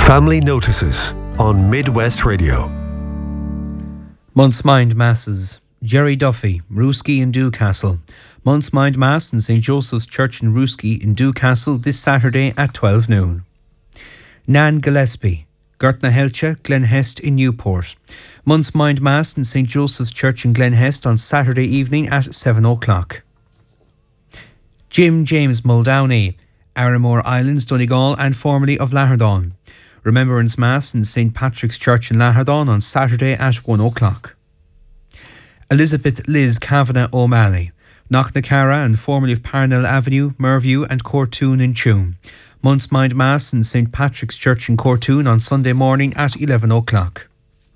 Family Notices on Midwest Radio. Month's Mind Masses. Jerry Duffy, Rooski in Dewcastle. Month's Mind Mass in St. Joseph's Church in Rooski in Dewcastle this Saturday at 12 noon. Nan Gillespie, Gertna Helcha, Glenhest in Newport. Month's Mind Mass in St. Joseph's Church in Glenhest on Saturday evening at 7 o'clock. Jim James Muldowney, Arramore Islands, Donegal and formerly of Laherdon. Remembrance Mass in St. Patrick's Church in Laherdon on Saturday at 1 o'clock. Elizabeth Liz Kavanagh O'Malley, Knocknacara and formerly of Parnell Avenue, Merview and Cortoon in Tuam. Month's Mind Mass in St. Patrick's Church in Cortoon on Sunday morning at 11 o'clock.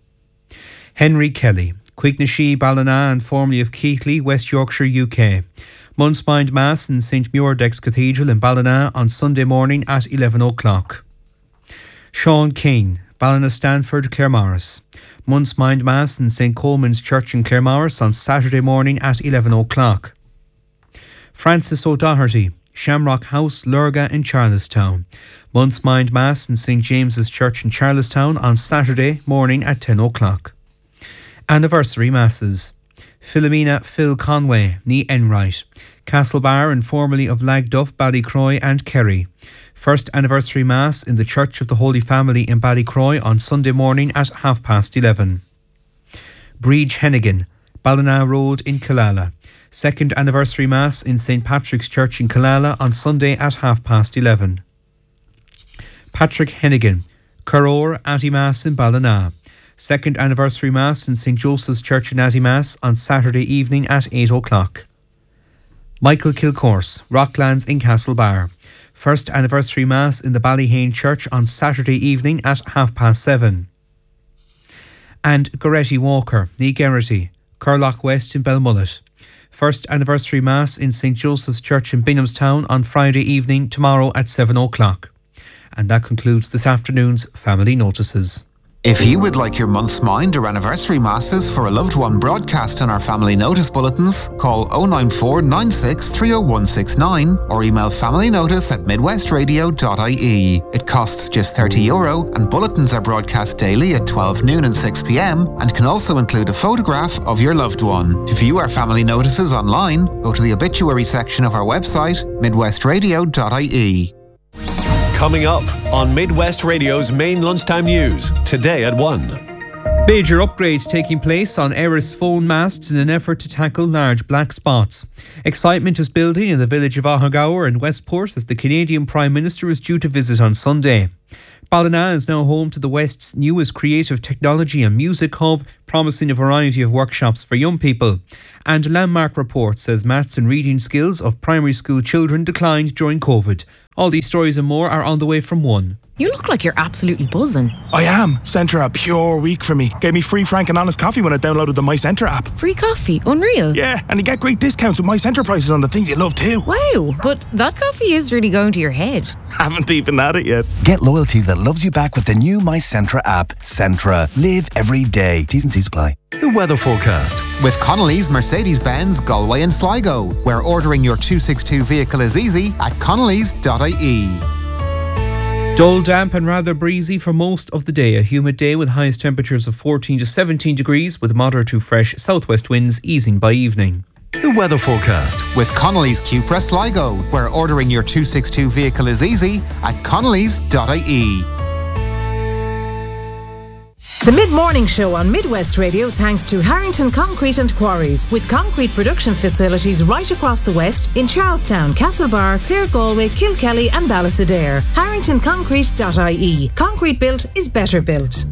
Henry Kelly, Quignashee, Ballina and formerly of Keighley, West Yorkshire, UK. Month's Mind Mass in St. Muirdex Cathedral in Ballina on Sunday morning at 11 o'clock. Sean Keane, Ballina Stanford, Claremorris. Month's Mind Mass in St. Coleman's Church in Claremorris on Saturday morning at 11 o'clock. Francis O'Doherty, Shamrock House, Lurga in Charlestown. Month's Mind Mass in St. James's Church in Charlestown on Saturday morning at 10 o'clock. Anniversary Masses. Philomena Phil Conway, ní Enright. Castlebar and formerly of Lagduff, Ballycroy and Kerry. First anniversary Mass in the Church of the Holy Family in Ballycroy on Sunday morning at 11:30. Breach Hennigan, Ballina Road in Killala. Second anniversary Mass in St. Patrick's Church in Killala on Sunday at 11:30. Patrick Hennigan, Curror Atty Mass in Ballina. Second anniversary Mass in St. Joseph's Church in Attymass on Saturday evening at 8 o'clock. Michael Kilcourse, Rocklands in Castlebar. First anniversary Mass in the Ballyhane Church on Saturday evening at 7:30. And Goretti Walker, ní Gerrity, Curloch West in Belmullet. First anniversary Mass in St. Joseph's Church in Binghamstown on Friday evening tomorrow at 7 o'clock. And that concludes this afternoon's Family Notices. If you would like your month's mind or anniversary masses for a loved one broadcast on our family notice bulletins, call 094 96 30169 or email familynotice@midwestradio.ie. It costs just €30 and bulletins are broadcast daily at 12 noon and 6 p.m. and can also include a photograph of your loved one. To view our family notices online, go to the obituary section of our website, midwestradio.ie. Coming up on Midwest Radio's main lunchtime news, today at 1. Major upgrades taking place on Eris phone masts in an effort to tackle large black spots. Excitement is building in the village of Ahagower in Westport as the Canadian Prime Minister is due to visit on Sunday. Ballina is now home to the West's newest creative technology and music hub, promising a variety of workshops for young people. And a landmark report says maths and reading skills of primary school children declined during COVID. All these stories and more are on the way from 1. You look like you're absolutely buzzing. I am. Centra a pure week for me. Gave me free frank and honest coffee when I downloaded the My Centra app. Free coffee? Unreal. Yeah, and you get great discounts with My Centra prices on the things you love too. Wow, but that coffee is really going to your head. Haven't even had it yet. Get loyalty that loves you back with the new My Centra app. Centra. Live every day. T's and C's apply. The weather forecast. With Connolly's Mercedes-Benz, Galway and Sligo, where ordering your 262 vehicle is easy at connellys.ie. Dull, damp and rather breezy for most of the day. A humid day with highest temperatures of 14 to 17 degrees with moderate to fresh southwest winds easing by evening. The weather forecast. With Connolly's Cupra Sligo, where ordering your 262 vehicle is easy at connellys.ie. The Mid-Morning Show on Midwest Radio thanks to Harrington Concrete and Quarries, with concrete production facilities right across the West in Charlestown, Castlebar, Clare Galway, Kilkelly and Ballysadare. HarringtonConcrete.ie. Concrete built is better built.